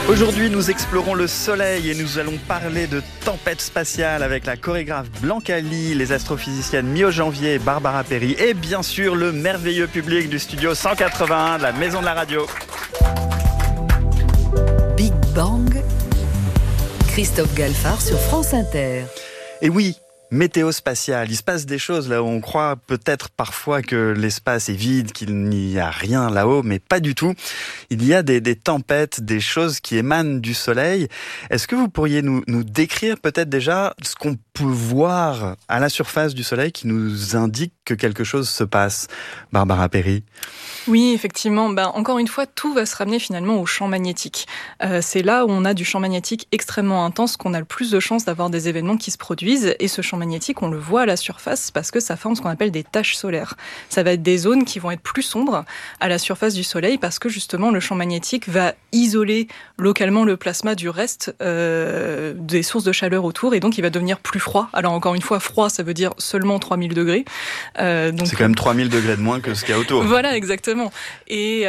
Aujourd'hui, nous explorons le soleil et nous allons parler de tempête spatiale avec la chorégraphe Blanca Lee, les astrophysiciennes Mio Janvier et Barbara Perry et bien sûr le merveilleux public du studio 181 de la Maison de la Radio. Big Bang, Christophe Galfard sur France Inter. Et oui, météo spatiale, il se passe des choses là où on croit peut-être parfois que l'espace est vide, qu'il n'y a rien là-haut, mais pas du tout. Il y a des tempêtes, des choses qui émanent du soleil. Est-ce que vous pourriez nous décrire peut-être déjà ce qu'on peut voir à la surface du soleil qui nous indique que quelque chose se passe, Barbara Perry? Oui, effectivement. Encore une fois, tout va se ramener finalement au champ magnétique. C'est là où on a du champ magnétique extrêmement intense qu'on a le plus de chances d'avoir des événements qui se produisent. Et ce champ magnétique, on le voit à la surface parce que ça forme ce qu'on appelle des taches solaires. Ça va être des zones qui vont être plus sombres à la surface du soleil parce que justement le champ magnétique va isoler localement le plasma du reste des sources de chaleur autour et donc il va devenir plus froid. Alors encore une fois, froid, ça veut dire seulement 3000 degrés. Donc, c'est quand même 3000 degrés de moins que ce qu'il y a autour. Voilà, exactement. Et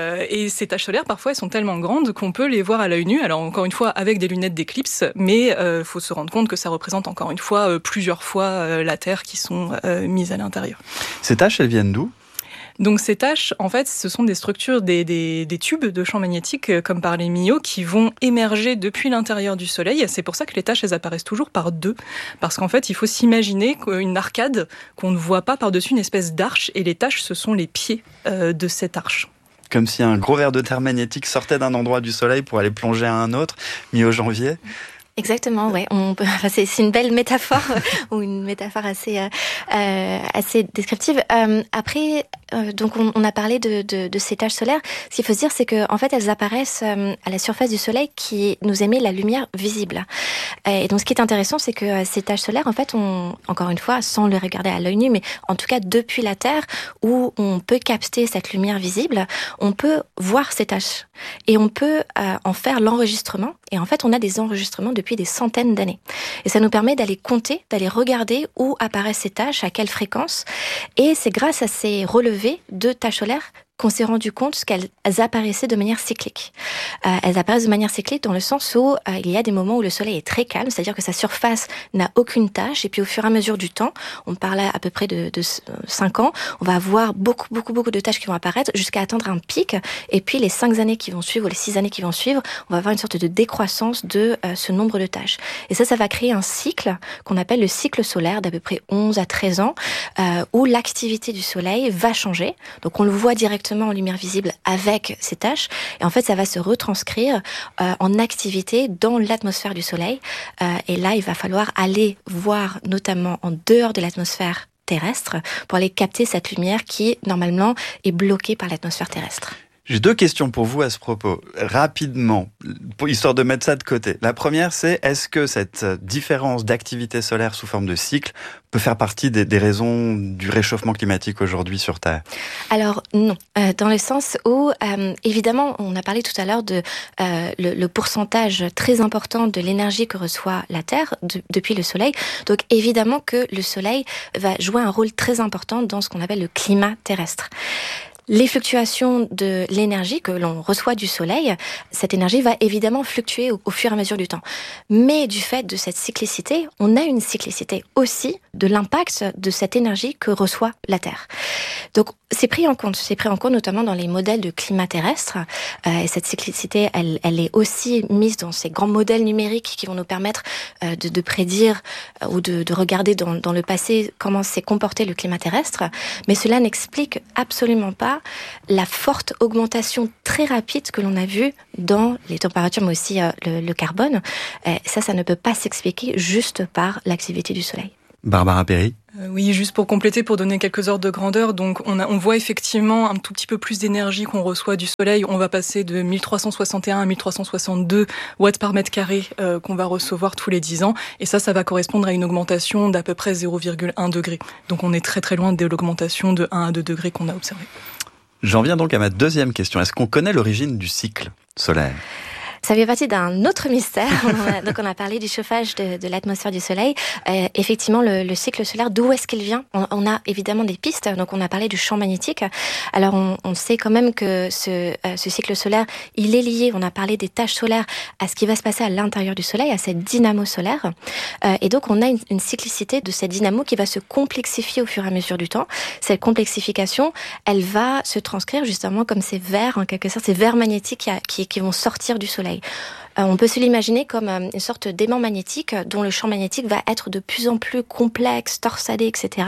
ces taches solaires, parfois, elles sont tellement grandes qu'on peut les voir à l'œil nu. Alors, encore une fois, avec des lunettes d'éclipse, mais faut se rendre compte que ça représente encore une fois plusieurs fois la Terre qui sont mises à l'intérieur. Ces taches, elles viennent d'où ? Donc ces taches, en fait, ce sont des structures, des tubes de champ magnétique, comme par les Millau, qui vont émerger depuis l'intérieur du Soleil. C'est pour ça que les taches, elles apparaissent toujours par deux. Parce qu'en fait, il faut s'imaginer une arcade qu'on ne voit pas par-dessus une espèce d'arche, et les taches, ce sont les pieds de cette arche. Comme si un gros ver de terre magnétique sortait d'un endroit du Soleil pour aller plonger à un autre, mi-janvier. Exactement, ouais. C'est une belle métaphore ou une métaphore assez descriptive. Après, donc on a parlé de ces taches solaires. Ce qu'il faut se dire, c'est que en fait, elles apparaissent à la surface du Soleil qui nous émet la lumière visible. Et donc, ce qui est intéressant, c'est que ces taches solaires, en fait, encore une fois, sans le regarder à l'œil nu, mais en tout cas depuis la Terre, où on peut capter cette lumière visible, on peut voir ces taches et on peut en faire l'enregistrement. Et en fait, on a des enregistrements depuis des centaines d'années. Et ça nous permet d'aller compter, d'aller regarder où apparaissent ces taches, à quelle fréquence. Et c'est grâce à ces relevés de taches solaires qu'on s'est rendu compte qu'elles apparaissaient de manière cyclique. Elles apparaissent de manière cyclique dans le sens où il y a des moments où le soleil est très calme, c'est-à-dire que sa surface n'a aucune tache, et puis au fur et à mesure du temps, on parle à peu près de 5 ans, on va avoir beaucoup de taches qui vont apparaître jusqu'à atteindre un pic, et puis les 5 années qui vont suivre, ou les 6 années qui vont suivre, on va avoir une sorte de décroissance de ce nombre de taches. Et ça va créer un cycle qu'on appelle le cycle solaire d'à peu près 11 à 13 ans, où l'activité du soleil va changer. Donc on le voit directement en lumière visible avec ces taches, et en fait ça va se retranscrire en activité dans l'atmosphère du soleil, et là il va falloir aller voir notamment en dehors de l'atmosphère terrestre pour aller capter cette lumière qui normalement est bloquée par l'atmosphère terrestre. J'ai 2 questions pour vous à ce propos, rapidement, histoire de mettre ça de côté. La première, c'est est-ce que cette différence d'activité solaire sous forme de cycle peut faire partie des raisons du réchauffement climatique aujourd'hui sur Terre ? Alors non, dans le sens où, évidemment, on a parlé tout à l'heure de le pourcentage très important de l'énergie que reçoit la Terre depuis le Soleil. Donc évidemment que le Soleil va jouer un rôle très important dans ce qu'on appelle le climat terrestre. Les fluctuations de l'énergie que l'on reçoit du soleil, cette énergie va évidemment fluctuer au fur et à mesure du temps. Mais du fait de cette cyclicité, on a une cyclicité aussi de l'impact de cette énergie que reçoit la Terre. Donc c'est pris en compte notamment dans les modèles de climat terrestre. Et cette cyclicité, elle est aussi mise dans ces grands modèles numériques qui vont nous permettre de prédire ou de regarder dans le passé comment s'est comporté le climat terrestre. Mais cela n'explique absolument pas la forte augmentation très rapide que l'on a vue dans les températures, mais aussi le carbone. Ça ne peut pas s'expliquer juste par l'activité du soleil. Barbara Perry. Oui, juste pour compléter, pour donner quelques ordres de grandeur, donc on voit effectivement un tout petit peu plus d'énergie qu'on reçoit du soleil. On va passer de 1361 à 1362 watts par mètre carré qu'on va recevoir tous les 10 ans. Et ça va correspondre à une augmentation d'à peu près 0,1 degré. Donc on est très très loin de l'augmentation de 1 à 2 degrés qu'on a observée. J'en viens donc à ma deuxième question. Est-ce qu'on connaît l'origine du cycle solaire ? Ça fait partie d'un autre mystère. Donc on a parlé du chauffage de l'atmosphère du Soleil. Effectivement, le cycle solaire, d'où est-ce qu'il vient ? On a évidemment des pistes. Donc on a parlé du champ magnétique. Alors on sait quand même que ce cycle solaire, il est lié, on a parlé des taches solaires, à ce qui va se passer à l'intérieur du Soleil, à cette dynamo solaire. Et donc on a une cyclicité de cette dynamo qui va se complexifier au fur et à mesure du temps. Cette complexification, elle va se transcrire justement comme ces vers, en quelque sorte, ces vers magnétiques qui vont sortir du Soleil. On peut se l'imaginer comme une sorte d'aimant magnétique dont le champ magnétique va être de plus en plus complexe, torsadé, etc.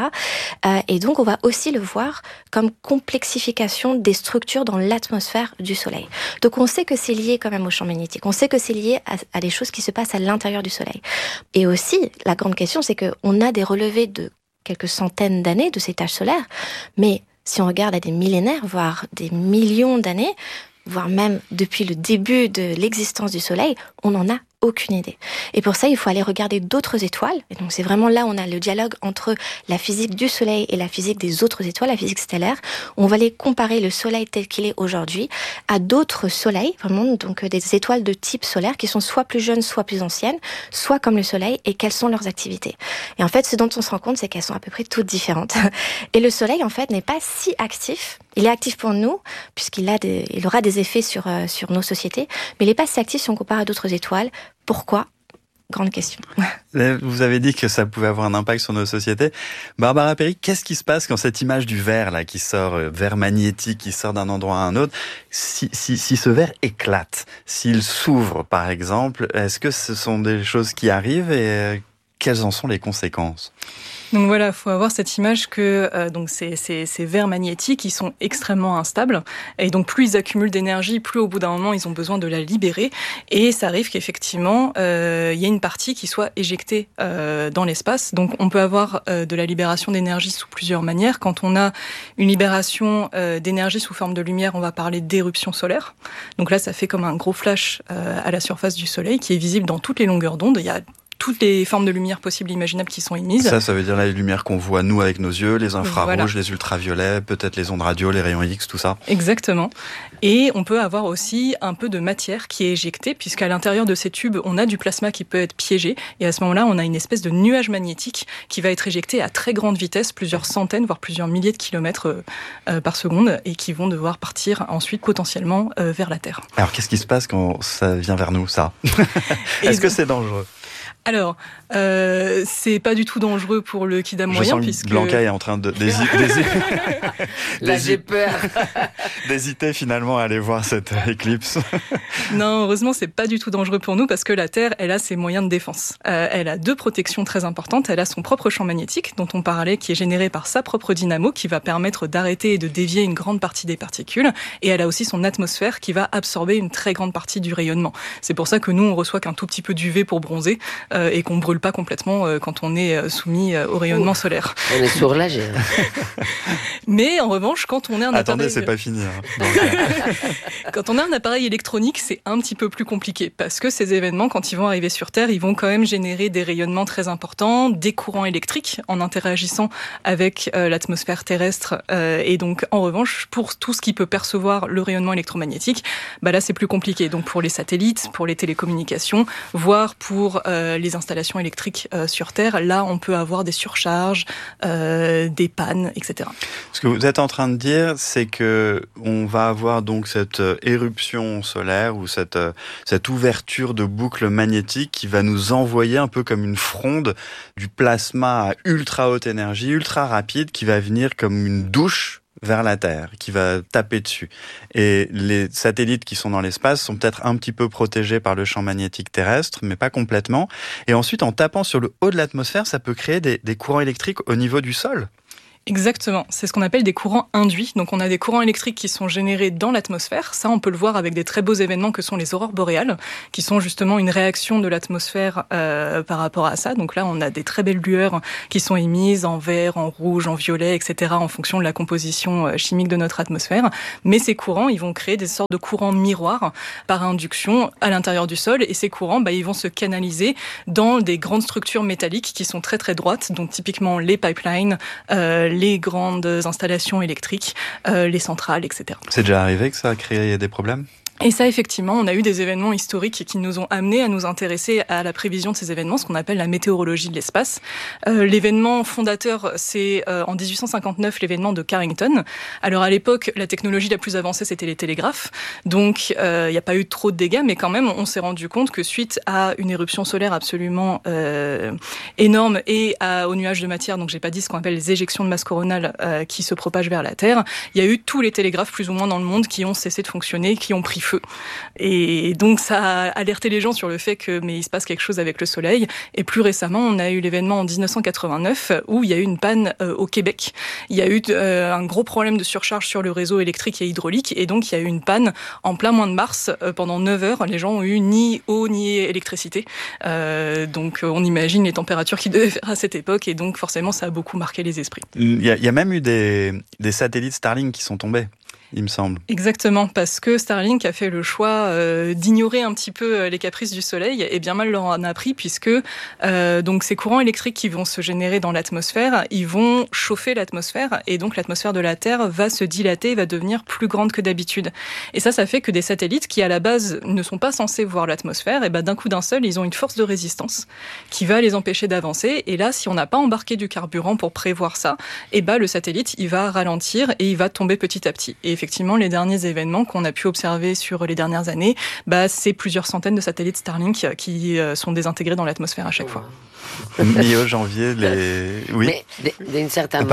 Et donc, on va aussi le voir comme complexification des structures dans l'atmosphère du Soleil. Donc, on sait que c'est lié quand même au champ magnétique. On sait que c'est lié à des choses qui se passent à l'intérieur du Soleil. Et aussi, la grande question, c'est qu'on a des relevés de quelques centaines d'années de ces taches solaires, mais si on regarde à des millénaires, voire des millions d'années, voire même depuis le début de l'existence du Soleil, on n'en a aucune idée. Et pour ça, il faut aller regarder d'autres étoiles. Et donc, c'est vraiment là où on a le dialogue entre la physique du Soleil et la physique des autres étoiles, la physique stellaire. On va aller comparer le Soleil tel qu'il est aujourd'hui à d'autres soleils, vraiment, donc des étoiles de type solaire qui sont soit plus jeunes, soit plus anciennes, soit comme le Soleil, et quelles sont leurs activités. Et en fait, ce dont on se rend compte, c'est qu'elles sont à peu près toutes différentes. Et le Soleil, en fait, n'est pas si actif. Il est actif pour nous, puisqu'il aura des effets sur nos sociétés, mais il n'est pas si actif si on compare à d'autres étoiles. Pourquoi ? Grande question. Vous avez dit que ça pouvait avoir un impact sur nos sociétés. Barbara Perry, qu'est-ce qui se passe quand cette image du verre là qui sort, verre magnétique qui sort d'un endroit à un autre, si ce verre éclate, s'il s'ouvre par exemple, est-ce que ce sont des choses qui arrivent et quelles en sont les conséquences ? Donc voilà, il faut avoir cette image que donc ces verres magnétiques, ils sont extrêmement instables. Et donc plus ils accumulent d'énergie, plus au bout d'un moment, ils ont besoin de la libérer. Et ça arrive qu'effectivement, il y ait une partie qui soit éjectée dans l'espace. Donc on peut avoir de la libération d'énergie sous plusieurs manières. Quand on a une libération d'énergie sous forme de lumière, on va parler d'éruption solaire. Donc là, ça fait comme un gros flash à la surface du Soleil qui est visible dans toutes les longueurs d'onde. Il y a toutes les formes de lumière possibles et imaginables qui sont émises. Ça veut dire là, les lumières qu'on voit nous avec nos yeux, les infrarouges, voilà. Les ultraviolets, peut-être les ondes radio, les rayons X, tout ça. Exactement. Et on peut avoir aussi un peu de matière qui est éjectée, puisqu'à l'intérieur de ces tubes, on a du plasma qui peut être piégé. Et à ce moment-là, on a une espèce de nuage magnétique qui va être éjecté à très grande vitesse, plusieurs centaines, voire plusieurs milliers de kilomètres par seconde, et qui vont devoir partir ensuite potentiellement vers la Terre. Alors, qu'est-ce qui se passe quand ça vient vers nous, ça ? Est-ce que c'est dangereux ? Alors, c'est pas du tout dangereux pour le kidam moyen, puisque Blanca est en train de Là, j'ai peur. d'hésiter finalement à aller voir cette éclipse. Non, heureusement, c'est pas du tout dangereux pour nous parce que la Terre, elle a ses moyens de défense. Elle a deux protections très importantes. Elle a son propre champ magnétique, dont on parlait, qui est généré par sa propre dynamo, qui va permettre d'arrêter et de dévier une grande partie des particules. Et elle a aussi son atmosphère qui va absorber une très grande partie du rayonnement. C'est pour ça que nous, on reçoit qu'un tout petit peu d'UV pour bronzer. Et qu'on ne brûle pas complètement quand on est soumis au rayonnement solaire. On est soulagé. Mais en revanche, quand on est un appareil... Attendez, c'est pas fini. Quand on a un appareil électronique, c'est un petit peu plus compliqué parce que ces événements, quand ils vont arriver sur Terre, ils vont quand même générer des rayonnements très importants, des courants électriques en interagissant avec l'atmosphère terrestre. Et donc, en revanche, pour tout ce qui peut percevoir le rayonnement électromagnétique, bah là, c'est plus compliqué. Donc, pour les satellites, pour les télécommunications, voire pour les installations électriques sur Terre, là, on peut avoir des surcharges, des pannes, etc. Ce que vous êtes en train de dire, c'est que on va avoir donc cette éruption solaire ou cette ouverture de boucle magnétique qui va nous envoyer un peu comme une fronde du plasma à ultra haute énergie, ultra rapide, qui va venir comme une douche vers la Terre, qui va taper dessus. Et les satellites qui sont dans l'espace sont peut-être un petit peu protégés par le champ magnétique terrestre, mais pas complètement. Et ensuite, en tapant sur le haut de l'atmosphère, ça peut créer des courants électriques au niveau du sol. Exactement, c'est ce qu'on appelle des courants induits. Donc on a des courants électriques qui sont générés dans l'atmosphère. Ça, on peut le voir avec des très beaux événements que sont les aurores boréales, qui sont justement une réaction de l'atmosphère par rapport à ça. Donc là, on a des très belles lueurs qui sont émises en vert, en rouge, en violet, etc. en fonction de la composition chimique de notre atmosphère. Mais ces courants, ils vont créer des sortes de courants miroirs par induction à l'intérieur du sol. Et ces courants, ils vont se canaliser dans des grandes structures métalliques qui sont très très droites. Donc typiquement les pipelines, les grandes installations électriques, les centrales, etc. C'est déjà arrivé que ça a créé des problèmes ? Et ça, effectivement, on a eu des événements historiques qui nous ont amenés à nous intéresser à la prévision de ces événements, ce qu'on appelle la météorologie de l'espace. L'événement fondateur, c'est en 1859 l'événement de Carrington. Alors à l'époque, la technologie la plus avancée, c'était les télégraphes. Donc il n'y a pas eu trop de dégâts, mais quand même, on s'est rendu compte que suite à une éruption solaire absolument énorme et aux nuages de matière, donc j'ai pas dit ce qu'on appelle les éjections de masse coronale qui se propagent vers la Terre, il y a eu tous les télégraphes plus ou moins dans le monde qui ont cessé de fonctionner, qui ont pris feu. Et donc ça a alerté les gens sur le fait que mais il se passe quelque chose avec le Soleil. Et plus récemment, on a eu l'événement en 1989 où il y a eu une panne au Québec. Il y a eu un gros problème de surcharge sur le réseau électrique et hydraulique, et donc il y a eu une panne en plein mois de mars. Pendant 9 heures, les gens ont eu ni eau ni électricité. Donc on imagine les températures qu'ils devaient faire à cette époque, et donc forcément ça a beaucoup marqué les esprits. Il y a même eu des satellites Starlink qui sont tombés, il me semble. Exactement, parce que Starlink a fait le choix d'ignorer un petit peu les caprices du Soleil, et bien mal leur en a pris, puisque donc ces courants électriques qui vont se générer dans l'atmosphère, ils vont chauffer l'atmosphère, et donc l'atmosphère de la Terre va se dilater, va devenir plus grande que d'habitude. Et ça fait que des satellites qui à la base ne sont pas censés voir l'atmosphère, et ben d'un coup d'un seul, ils ont une force de résistance qui va les empêcher d'avancer. Et là, si on n'a pas embarqué du carburant pour prévoir ça, et ben le satellite, il va ralentir et il va tomber petit à petit. Et effectivement, les derniers événements qu'on a pu observer sur les dernières années, c'est plusieurs centaines de satellites Starlink qui sont désintégrés dans l'atmosphère à chaque fois. Mi-janvier, oui. Mais d'une certaine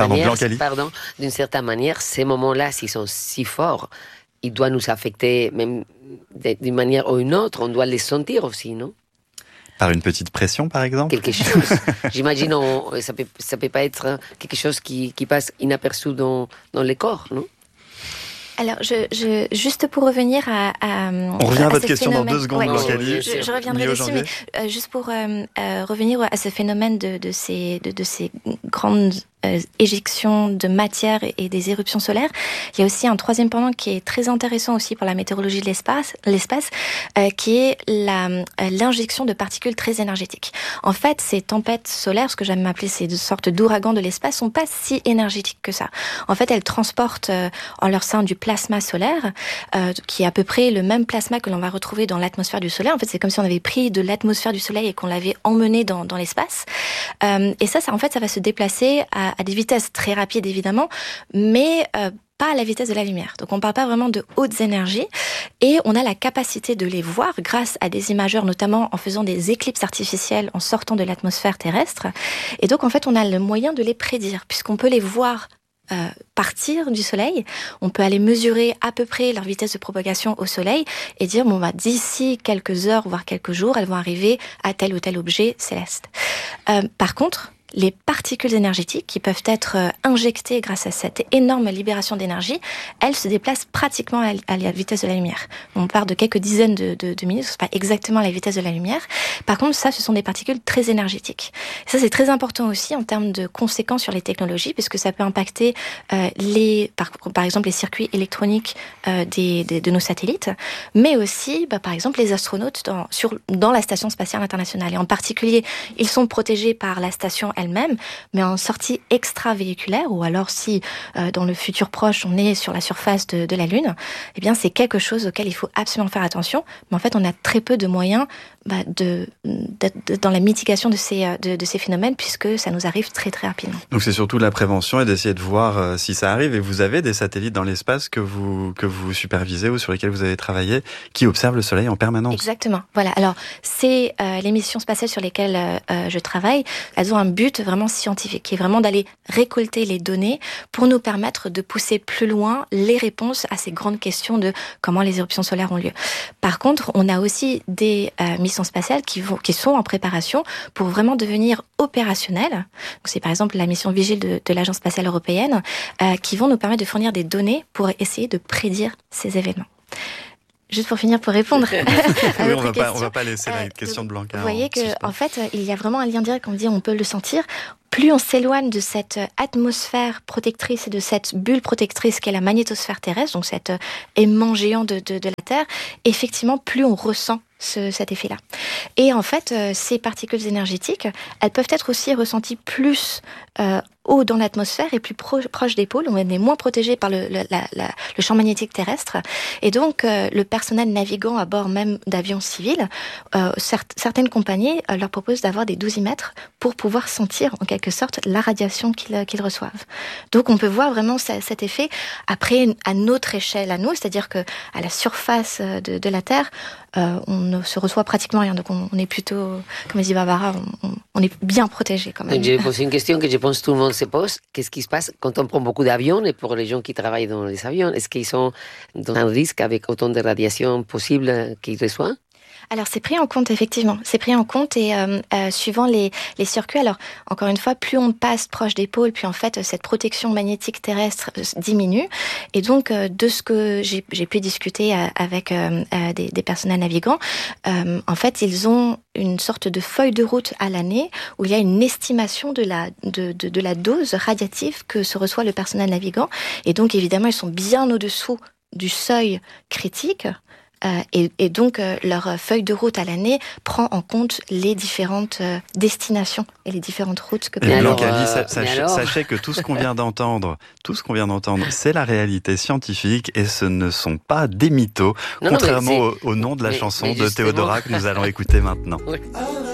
manière, ces moments-là, s'ils sont si forts, ils doivent nous affecter même d'une manière ou une autre. On doit les sentir aussi, non? Par une petite pression, par exemple? Quelque chose. J'imagine, ça peut pas être quelque chose qui passe inaperçu dans les corps, non? Alors, juste pour revenir on revient à votre question phénomène. Dans 2 secondes, Blanc-Cali. Je reviendrai dessus, mais juste pour revenir à ce phénomène de ces grandes éjections de matière et des éruptions solaires. Il y a aussi un troisième pendant qui est très intéressant aussi pour la météorologie de l'espace, qui est l'injection de particules très énergétiques. En fait, ces tempêtes solaires, ce que j'aime appeler ces sortes d'ouragans de l'espace, sont pas si énergétiques que ça. En fait, elles transportent en leur sein du plasma solaire, qui est à peu près le même plasma que l'on va retrouver dans l'atmosphère du Soleil. En fait, c'est comme si on avait pris de l'atmosphère du Soleil et qu'on l'avait emmené dans l'espace. Et ça va se déplacer à des vitesses très rapides, évidemment, mais pas à la vitesse de la lumière. Donc on ne parle pas vraiment de hautes énergies, et on a la capacité de les voir grâce à des imageurs, notamment en faisant des éclipses artificielles en sortant de l'atmosphère terrestre. Et donc en fait, on a le moyen de les prédire, puisqu'on peut les voir partir du Soleil, on peut aller mesurer à peu près leur vitesse de propagation au Soleil et dire d'ici quelques heures, voire quelques jours, elles vont arriver à tel ou tel objet céleste. Par contre, les particules énergétiques qui peuvent être injectées grâce à cette énorme libération d'énergie, elles se déplacent pratiquement à la vitesse de la lumière. On part de quelques dizaines de minutes, c'est pas exactement à la vitesse de la lumière. Par contre, ça, ce sont des particules très énergétiques. Ça, c'est très important aussi en termes de conséquences sur les technologies, puisque ça peut impacter par exemple les circuits électroniques de nos satellites, mais aussi, par exemple, les astronautes dans la Station spatiale internationale. Et en particulier, ils sont protégés par la station elle-même, mais en sortie extravéhiculaire, ou alors si dans le futur proche on est sur la surface de la Lune, eh bien c'est quelque chose auquel il faut absolument faire attention. Mais en fait, on a très peu de moyens dans la mitigation de ces phénomènes, puisque ça nous arrive très très rapidement. Donc c'est surtout de la prévention et d'essayer de voir si ça arrive. Et vous avez des satellites dans l'espace que vous supervisez ou sur lesquels vous avez travaillé, qui observent le Soleil en permanence. Exactement. Voilà. Alors c'est les missions spatiales sur lesquelles je travaille. Elles ont un but vraiment scientifique, qui est vraiment d'aller récolter les données pour nous permettre de pousser plus loin les réponses à ces grandes questions de comment les éruptions solaires ont lieu. Par contre, on a aussi des missions spatiales qui sont en préparation pour vraiment devenir opérationnelles. Donc, c'est par exemple la mission Vigile de l'Agence spatiale européenne qui vont nous permettre de fournir des données pour essayer de prédire ces événements. Juste pour finir, pour répondre à votre question. On va pas laisser la question de Blanca. Vous voyez en fait, il y a vraiment un lien direct, on peut le sentir. Plus on s'éloigne de cette atmosphère protectrice et de cette bulle protectrice qu'est la magnétosphère terrestre, donc cet aimant géant de la Terre, effectivement, plus on ressent cet effet-là. Et en fait, ces particules énergétiques, elles peuvent être aussi ressenties plus haut dans l'atmosphère et plus proche des pôles, on est moins protégé par le champ magnétique terrestre. Et donc, le personnel navigant à bord même d'avions civils, certaines compagnies leur proposent d'avoir des dosimétres pour pouvoir sentir en quelque sorte la radiation qu'ils reçoivent. Donc, on peut voir vraiment cet effet. Après, à notre échelle, à nous, c'est-à-dire que à la surface de la Terre, on ne se reçoit pratiquement rien. Donc, on est plutôt, comme dit Barbara, on est bien protégé quand même. Je vais poser une question que je pense tout le monde se pose. Qu'est-ce qui se passe quand on prend beaucoup d'avions et pour les gens qui travaillent dans les avions? Est-ce qu'ils sont dans un risque avec autant de radiation possible qu'ils reçoivent? Alors, c'est pris en compte, effectivement. C'est pris en compte et suivant les circuits. Alors, encore une fois, plus on passe proche des pôles, plus en fait, cette protection magnétique terrestre diminue. Et donc, de ce que j'ai pu discuter avec des personnels navigants, en fait, ils ont une sorte de feuille de route à l'année où il y a une estimation de la dose radiative que se reçoit le personnel navigant. Et donc, évidemment, ils sont bien au-dessous du seuil critique. Et donc, leur feuille de route à l'année prend en compte les différentes destinations et les différentes routes que... Sachez que tout ce qu'on vient d'entendre, c'est la réalité scientifique et ce ne sont pas des mythos, contrairement au nom de la chanson de Théodora que nous allons écouter maintenant. Oui.